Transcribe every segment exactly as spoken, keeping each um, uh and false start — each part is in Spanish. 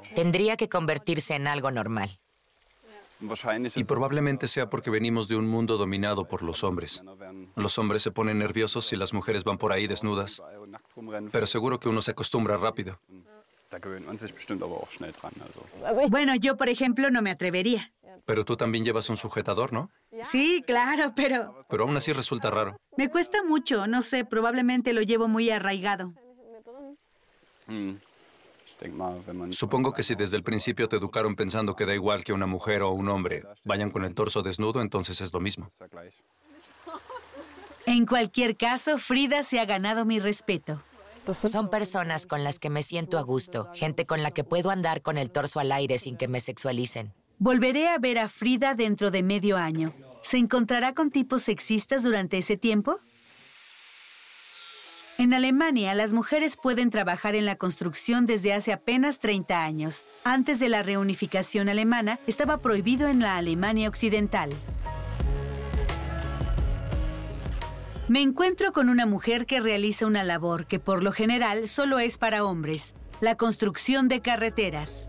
Tendría que convertirse en algo normal. Y probablemente sea porque venimos de un mundo dominado por los hombres. Los hombres se ponen nerviosos si las mujeres van por ahí desnudas, pero seguro que uno se acostumbra rápido. Bueno, yo, por ejemplo, no me atrevería. Pero tú también llevas un sujetador, ¿no? Sí, claro, pero... Pero aún así resulta raro. Me cuesta mucho, no sé, probablemente lo llevo muy arraigado. Supongo que si desde el principio te educaron pensando que da igual que una mujer o un hombre vayan con el torso desnudo, entonces es lo mismo. En cualquier caso, Frida se ha ganado mi respeto. Son personas con las que me siento a gusto, gente con la que puedo andar con el torso al aire sin que me sexualicen. Volveré a ver a Frida dentro de medio año. ¿Se encontrará con tipos sexistas durante ese tiempo? En Alemania, las mujeres pueden trabajar en la construcción desde hace apenas treinta años. Antes de la reunificación alemana, estaba prohibido en la Alemania occidental. Me encuentro con una mujer que realiza una labor que por lo general solo es para hombres: la construcción de carreteras.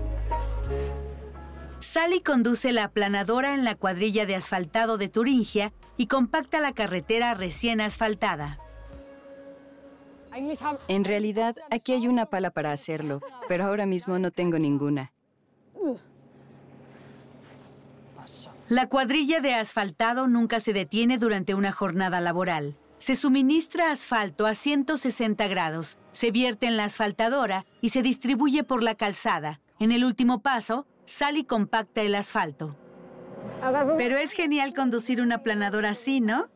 Sally conduce la aplanadora en la cuadrilla de asfaltado de Turingia y compacta la carretera recién asfaltada. En realidad, aquí hay una pala para hacerlo, pero ahora mismo no tengo ninguna. La cuadrilla de asfaltado nunca se detiene durante una jornada laboral. Se suministra asfalto a ciento sesenta grados, se vierte en la asfaltadora y se distribuye por la calzada. En el último paso, Sally compacta el asfalto. Pero es genial conducir una aplanadora así, ¿no?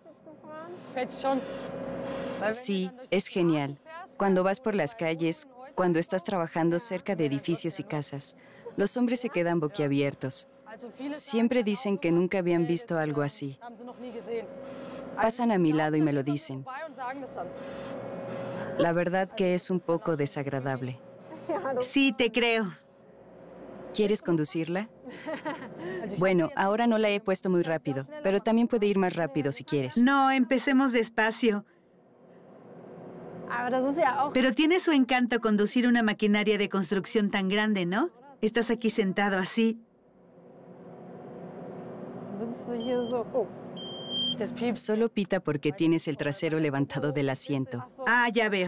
Sí, es genial. Cuando vas por las calles, cuando estás trabajando cerca de edificios y casas, los hombres se quedan boquiabiertos. Siempre dicen que nunca habían visto algo así. Pasan a mi lado y me lo dicen. La verdad que es un poco desagradable. Sí, te creo. ¿Quieres conducirla? Bueno, ahora no la he puesto muy rápido, pero también puede ir más rápido si quieres. No, empecemos despacio. Pero tiene su encanto conducir una maquinaria de construcción tan grande, ¿no? Estás aquí sentado así. Solo pita porque tienes el trasero levantado del asiento. Ah, ya veo.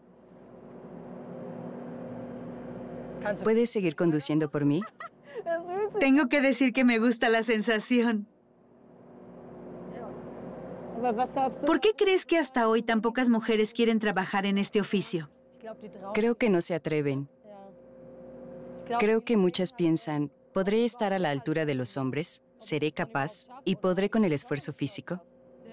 ¿Puedes seguir conduciendo por mí? Tengo que decir que me gusta la sensación. ¿Por qué crees que hasta hoy tan pocas mujeres quieren trabajar en este oficio? Creo que no se atreven. Creo que muchas piensan, ¿podré estar a la altura de los hombres? ¿Seré capaz? ¿Y podré con el esfuerzo físico?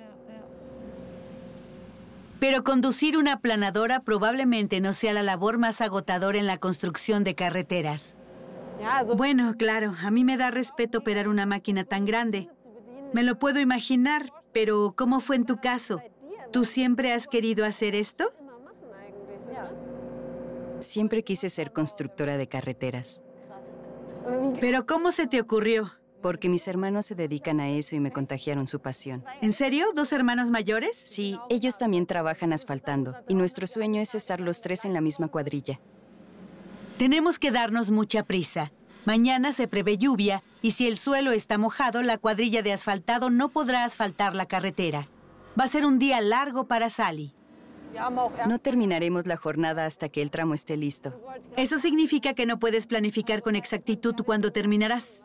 Pero conducir una aplanadora probablemente no sea la labor más agotadora en la construcción de carreteras. Bueno, claro, a mí me da respeto operar una máquina tan grande. Me lo puedo imaginar, pero ¿cómo fue en tu caso? ¿Tú siempre has querido hacer esto? Siempre quise ser constructora de carreteras. ¿Pero cómo se te ocurrió? Porque mis hermanos se dedican a eso y me contagiaron su pasión. ¿En serio? ¿Dos hermanos mayores? Sí, ellos también trabajan asfaltando, y nuestro sueño es estar los tres en la misma cuadrilla. Tenemos que darnos mucha prisa. Mañana se prevé lluvia, y si el suelo está mojado, la cuadrilla de asfaltado no podrá asfaltar la carretera. Va a ser un día largo para Sally. No terminaremos la jornada hasta que el tramo esté listo. ¿Eso significa que no puedes planificar con exactitud cuándo terminarás?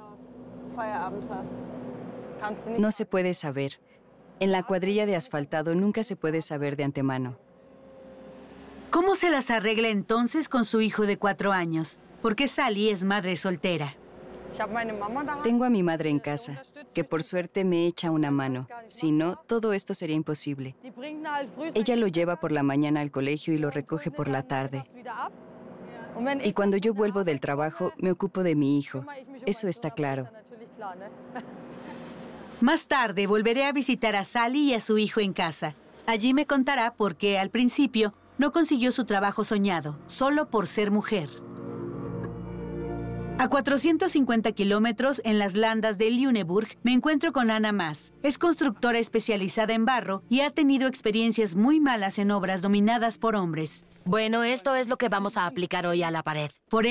No se puede saber. En la cuadrilla de asfaltado nunca se puede saber de antemano. ¿Cómo se las arregla entonces con su hijo de cuatro años? Porque Sally es madre soltera. Tengo a mi madre en casa, que por suerte me echa una mano. Si no, todo esto sería imposible. Ella lo lleva por la mañana al colegio y lo recoge por la tarde. Y cuando yo vuelvo del trabajo, me ocupo de mi hijo. Eso está claro. Más tarde volveré a visitar a Sally y a su hijo en casa. Allí me contará por qué al principio no consiguió su trabajo soñado, solo por ser mujer. A cuatrocientos cincuenta kilómetros, en las landas de Lüneburg, me encuentro con Anna Maas. Es constructora especializada en barro y ha tenido experiencias muy malas en obras dominadas por hombres. Bueno, esto es lo que vamos a aplicar hoy a la pared. Por